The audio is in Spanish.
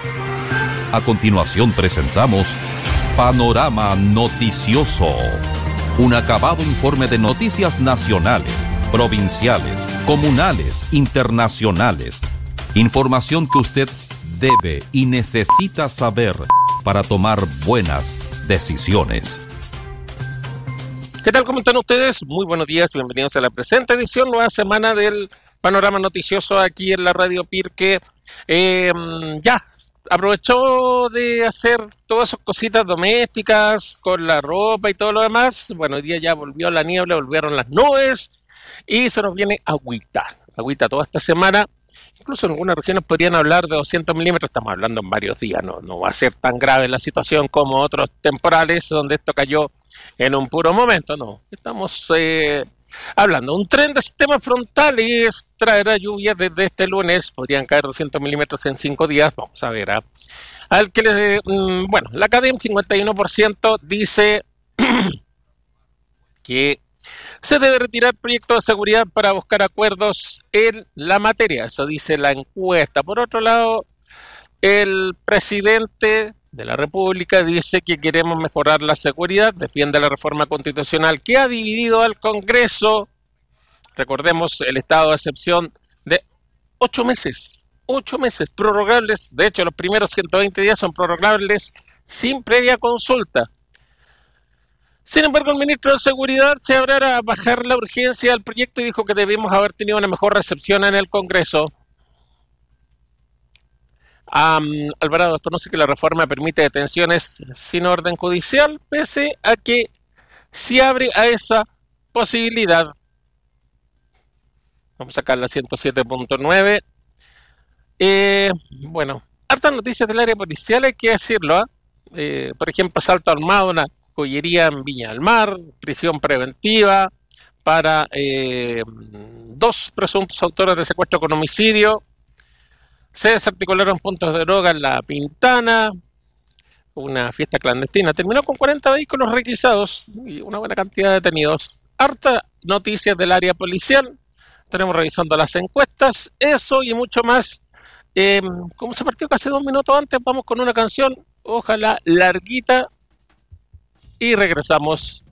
A continuación presentamos Panorama Noticioso, un acabado informe de noticias nacionales, provinciales, comunales, internacionales. Información que usted debe y necesita saber para tomar buenas decisiones. ¿Qué tal? ¿Cómo están ustedes? Muy buenos días, bienvenidos a la presente edición, nueva semana del Panorama Noticioso aquí en la Radio Pirque. Ya aprovechó de hacer todas esas cositas domésticas con la ropa y todo lo demás. Bueno, hoy día ya volvió la niebla, volvieron las nubes y se nos viene agüita toda esta semana. Incluso en algunas regiones podrían hablar de 200 milímetros, estamos hablando en varios días, no va a ser tan grave la situación como otros temporales donde esto cayó en un puro momento, no. Estamos hablando, un tren de sistemas frontales traerá lluvias desde este lunes, podrían caer 200 milímetros en 5 días, vamos a ver. Al que bueno, la CADEM 51% dice que se debe retirar proyectos de seguridad para buscar acuerdos en la materia, eso dice la encuesta. Por otro lado, el presidente de la República dice que queremos mejorar la seguridad, defiende la reforma constitucional que ha dividido al Congreso. Recordemos el estado de excepción de 8 meses prorrogables, de hecho los primeros 120 días son prorrogables sin previa consulta. Sin embargo, el ministro de Seguridad se abrió a bajar la urgencia del proyecto y dijo que debemos haber tenido una mejor recepción en el Congreso. Alvarado desconoce que la reforma permite detenciones sin orden judicial, pese a que se abre a esa posibilidad. Vamos a sacar la 107.9. Bueno, hartas noticias del área policial, hay que decirlo. Por ejemplo, asalto armado, una joyería en Viña del Mar, prisión preventiva para 2 presuntos autores de secuestro con homicidio. Se desarticularon puntos de droga en La Pintana, una fiesta clandestina. Terminó con 40 vehículos requisados y una buena cantidad de detenidos. Harta noticias del área policial. Estaremos revisando las encuestas, eso y mucho más. Como se partió casi 2 minutos antes, vamos con una canción, ojalá larguita, y regresamos